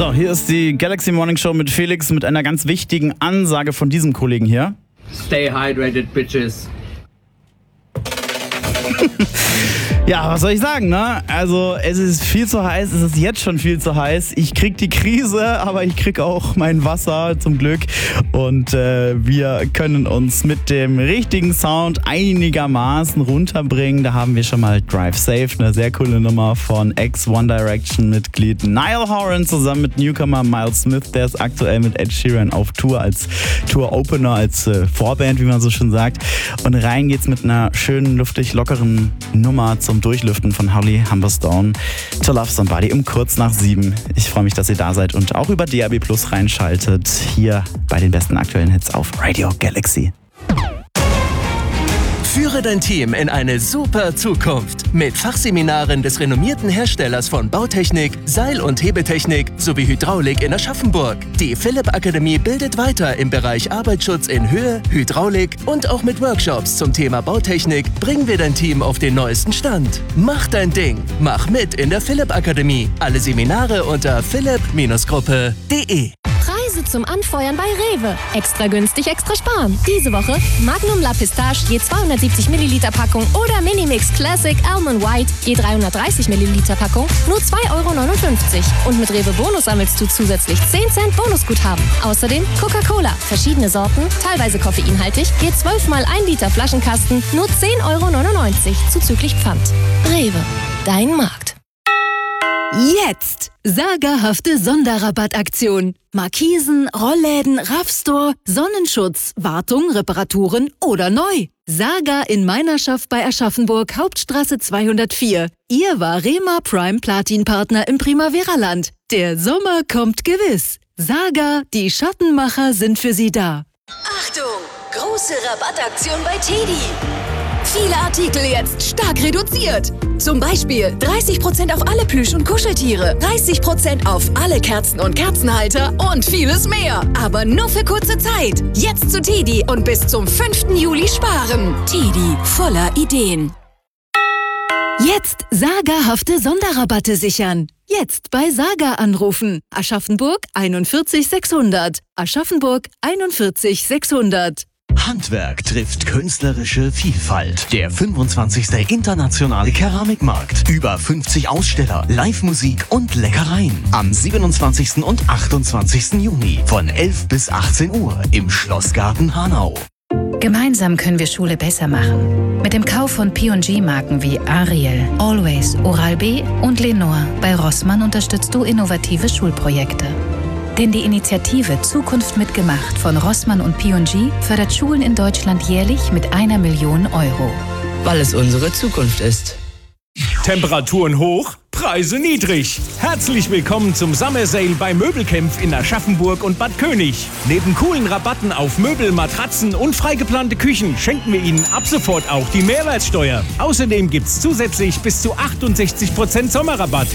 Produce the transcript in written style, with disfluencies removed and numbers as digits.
So, hier ist die Galaxy Morning Show mit Felix mit einer ganz wichtigen Ansage von diesem Kollegen hier. Stay hydrated, bitches. Ja, was soll ich sagen, ne? Also, es ist viel zu heiß, es ist jetzt schon viel zu heiß. Ich krieg die Krise, aber ich krieg auch mein Wasser zum Glück. Und wir können uns mit dem richtigen Sound einigermaßen runterbringen. Da haben wir schon mal Drive Safe, eine sehr coole Nummer von One Direction Mitglied Niall Horan zusammen mit Newcomer Miles Smith. Der ist aktuell mit Ed Sheeran auf Tour als Tour-Opener, als Vorband, wie man so schön sagt. Und rein geht's mit einer schönen, luftig lockeren Nummer zum Durchlüften von Holly Humberstone. To Love Somebody um kurz nach 7. Ich freue mich, dass ihr da seid und auch über DAB+ reinschaltet. Hier bei den besten aktuellen Hits auf Radio Galaxy. Führe dein Team in eine super Zukunft mit Fachseminaren des renommierten Herstellers von Bautechnik, Seil- und Hebetechnik sowie Hydraulik in Aschaffenburg. Die Philipp Akademie bildet weiter im Bereich Arbeitsschutz in Höhe, Hydraulik und auch mit Workshops zum Thema Bautechnik bringen wir dein Team auf den neuesten Stand. Mach dein Ding, mach mit in der Philipp Akademie. Alle Seminare unter philipp-gruppe.de. Preise zum Anfeuern bei Rewe. Extra günstig, extra sparen. Diese Woche Magnum La Pistache je 270 Milliliter Packung oder Minimix Classic Almond White je 330 Milliliter Packung nur 2,59 €. Und mit Rewe Bonus sammelst du zusätzlich 10 Cent Bonusguthaben. Außerdem Coca-Cola, verschiedene Sorten, teilweise koffeinhaltig, je 12 mal 1 Liter Flaschenkasten nur 10,99 € zuzüglich Pfand. Rewe, dein Markt. Jetzt! Sagerhafte Sonderrabattaktion. Markisen, Rollläden, Raffstore, Sonnenschutz, Wartung, Reparaturen oder neu. Saga in Meinerschaft bei Aschaffenburg, Hauptstraße 204. Ihr Varema Prime Platin Partner im Primavera-Land. Der Sommer kommt gewiss. Saga, die Schattenmacher sind für Sie da. Achtung! Große Rabattaktion bei Teddy. Viele Artikel jetzt stark reduziert. Zum Beispiel 30% auf alle Plüsch- und Kuscheltiere, 30% auf alle Kerzen und Kerzenhalter und vieles mehr. Aber nur für kurze Zeit. Jetzt zu Teddy und bis zum 5. Juli sparen. Teddy, voller Ideen. Jetzt sagerhafte Sonderrabatte sichern. Jetzt bei Saga anrufen. Aschaffenburg 41 600. Aschaffenburg 41 600. Handwerk trifft künstlerische Vielfalt. Der 25. Internationale Keramikmarkt. Über 50 Aussteller, Live-Musik und Leckereien. Am 27. und 28. Juni von 11 bis 18 Uhr im Schlossgarten Hanau. Gemeinsam können wir Schule besser machen. Mit dem Kauf von P&G-Marken wie Ariel, Always, Oral-B und Lenore bei Rossmann unterstützt du innovative Schulprojekte. Denn die Initiative Zukunft mitgemacht von Rossmann und P&G fördert Schulen in Deutschland jährlich mit 1 Million €. Weil es unsere Zukunft ist. Temperaturen hoch, Preise niedrig. Herzlich willkommen zum Summer Sale bei Möbelkämpf in Aschaffenburg und Bad König. Neben coolen Rabatten auf Möbel, Matratzen und freigeplante Küchen schenken wir Ihnen ab sofort auch die Mehrwertsteuer. Außerdem gibt's zusätzlich bis zu 68% Sommerrabatt.